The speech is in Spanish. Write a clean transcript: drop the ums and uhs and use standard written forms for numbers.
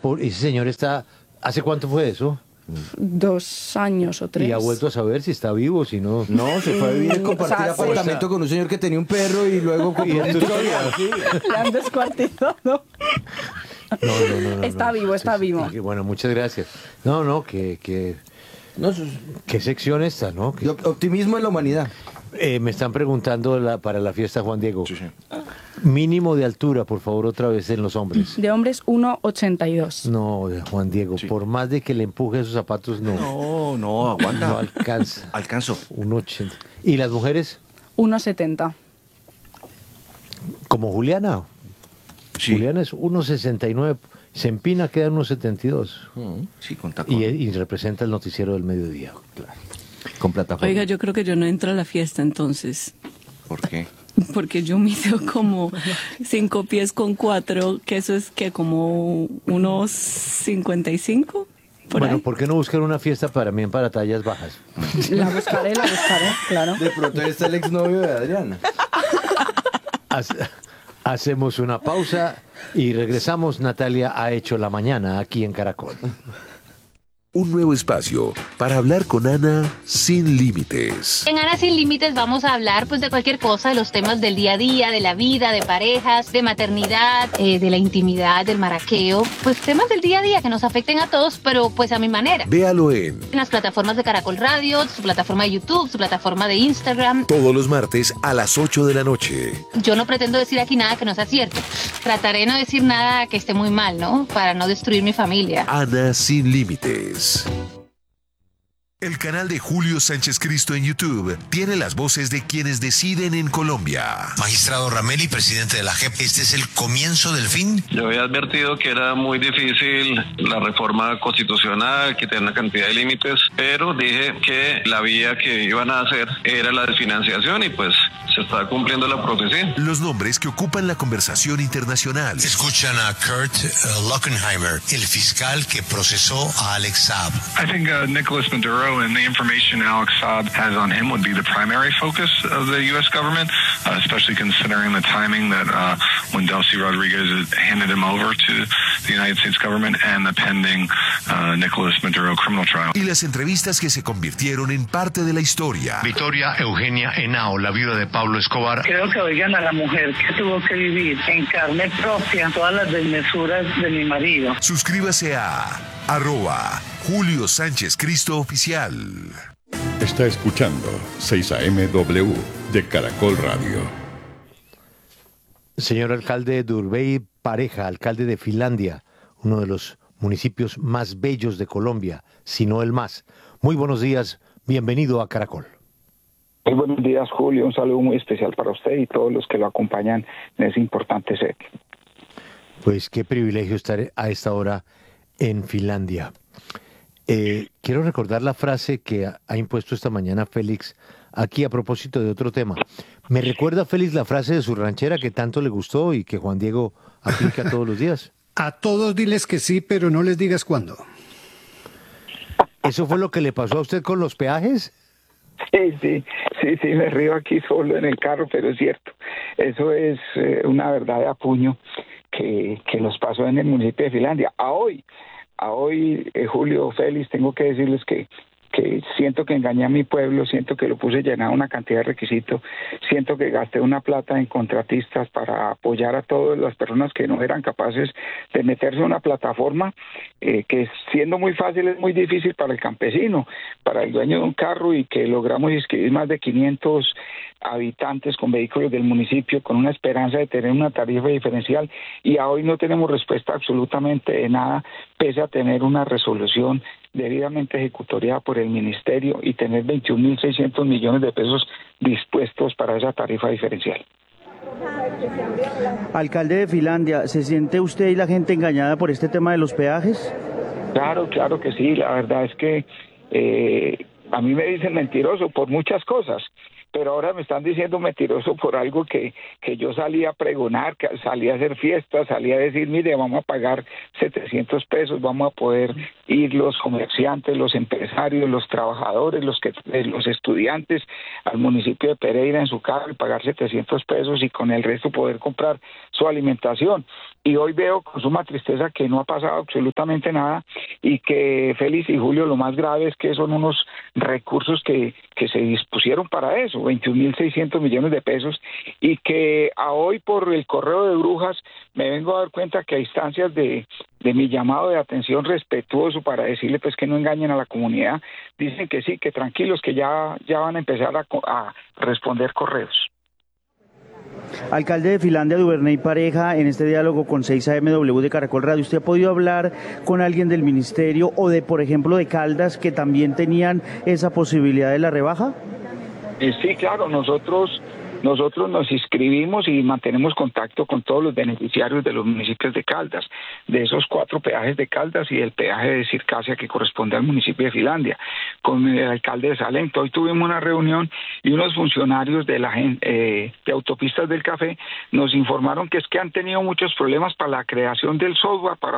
Ese señor está... ¿Hace cuánto fue eso? 2 años o 3. ¿Y ha vuelto a saber si está vivo, si no? No, se fue a vivir, compartir o sea, apartamento con un señor que tenía un perro y luego compró un historia. Le han descuartizado. No. Está vivo, está vivo. Sí, bueno, muchas gracias. No, que No, eso es- ¿qué sección esta, no? optimismo en la humanidad. Me están preguntando para la fiesta Juan Diego. Sí, sí. Mínimo de altura, por favor, otra vez en los hombres. De hombres 1,82. No, de Juan Diego, Sí. por más de que le empuje esos zapatos, no. No, aguanta. No alcanza. Alcanzo. 1,80. ¿Y las mujeres? 1,70. Como Juliana. Sí. Juliana es 1,69. Se empina, queda en 1,72. Sí, con tacón. Y representa el noticiero del mediodía. Con plataforma. Oiga, yo creo que yo no entro a la fiesta entonces, ¿Por qué? porque yo mido como 5 pies con 4, que eso es que como unos 55, por Bueno, ahí. ¿por qué no buscar una fiesta también para tallas bajas? La buscaré, claro. De pronto ahí está el exnovio de Adriana. Hacemos una pausa y regresamos. Natalia ha hecho la mañana aquí en Caracol. Un nuevo espacio para hablar con Ana sin límites. En Ana Sin Límites vamos a hablar pues de cualquier cosa, de los temas del día a día, de la vida, de parejas, de maternidad, de la intimidad, del maraqueo, pues temas del día a día que nos afecten a todos, pero pues a mi manera. Véalo en En las plataformas de Caracol Radio, su plataforma de YouTube, su plataforma de Instagram. todos los martes a las 8 de la noche. Yo no pretendo decir aquí nada que no sea cierto. Trataré de no decir nada que esté muy mal, ¿no? Para no destruir mi familia. Ana sin límites. El canal de Julio Sánchez Cristo en YouTube tiene las voces de quienes deciden en Colombia. Magistrado Rameli, presidente de la JEP, ¿este es el comienzo del fin? Yo había advertido que era muy difícil la reforma constitucional, que tenía una cantidad de límites, pero dije que la vía que iban a hacer era la de financiación y pues se está cumpliendo la profecía. Los nombres que ocupan la conversación internacional. Escuchan a Kurt Lockenheimer, el fiscal que procesó a Alex Saab. I think Nicholas Maduro and the information Alex Saab has on him would be the primary focus of the U.S. government, especially considering the timing that when Delcy Rodriguez handed him over to the United States government and the pending Nicholas Maduro criminal trial. Y las entrevistas que se convirtieron en parte de la historia. Victoria Eugenia Henao, la viuda de Pablo Escobar. Creo que oigan a la mujer que tuvo que vivir en carne propia todas las desmesuras de mi marido. Suscríbase a @Julio Sánchez Cristo Oficial. Está escuchando 6am de Caracol Radio. Señor alcalde Durbey Pareja, alcalde de Finlandia, uno de los municipios más bellos de Colombia, si no el más. Muy buenos días, bienvenido a Caracol. Muy buenos días, Julio. Un saludo muy especial para usted y todos los que lo acompañan en ese importante set. Pues qué privilegio estar a esta hora en Finlandia. Quiero recordar la frase que ha impuesto esta mañana Félix aquí a propósito de otro tema. ¿Me recuerda, Félix, la frase de su ranchera que tanto le gustó y que Juan Diego aplica todos los días? A todos diles que sí, pero no les digas cuándo. ¿Eso fue lo que le pasó a usted con los peajes? Sí, me río aquí solo en el carro, pero es cierto. Eso es una verdad de apuño que nos pasó en el municipio de Finlandia. A hoy, Julio, Félix, tengo que decirles que siento que engañé a mi pueblo, siento que lo puse llenado una cantidad de requisitos, siento que gasté una plata en contratistas para apoyar a todas las personas que no eran capaces de meterse en una plataforma que siendo muy fácil es muy difícil para el campesino, para el dueño de un carro, y que logramos inscribir más de 500 habitantes con vehículos del municipio con una esperanza de tener una tarifa diferencial, y a hoy no tenemos respuesta absolutamente de nada, pese a tener una resolución debidamente ejecutoriada por el ministerio y tener 21.600 millones de pesos dispuestos para esa tarifa diferencial. Alcalde de Finlandia, ¿se siente usted y la gente engañada por este tema de los peajes? Claro que sí. La verdad es que a mí me dicen mentiroso por muchas cosas, pero ahora me están diciendo mentiroso por algo que yo salí a pregonar, que salí a hacer fiestas, salí a decir, mire, vamos a pagar 700 pesos, vamos a poder ir los comerciantes, los empresarios, los trabajadores, los estudiantes al municipio de Pereira en su carro y pagar 700 pesos y con el resto poder comprar su alimentación. y hoy veo con suma tristeza que no ha pasado absolutamente nada y que Félix y Julio, lo más grave es que son unos recursos que se dispusieron para eso, 21.600 millones de pesos, y que a hoy por el correo de Brujas me vengo a dar cuenta que a instancias de mi llamado de atención respetuoso para decirle pues que no engañen a la comunidad, dicen que sí, que tranquilos, que ya van a empezar a responder correos. Alcalde de Finlandia, Duvernay Pareja, en este diálogo con 6am de Caracol Radio, ¿usted ha podido hablar con alguien del ministerio o de, por ejemplo, de Caldas que también tenían esa posibilidad de la rebaja? Sí, claro, nosotros nos inscribimos y mantenemos contacto con todos los beneficiarios de los municipios de Caldas, de esos 4 peajes de Caldas y el peaje de Circasia que corresponde al municipio de Finlandia, con el alcalde de Salento. Hoy tuvimos una reunión y unos funcionarios de de Autopistas del Café nos informaron que es que han tenido muchos problemas para la creación del software para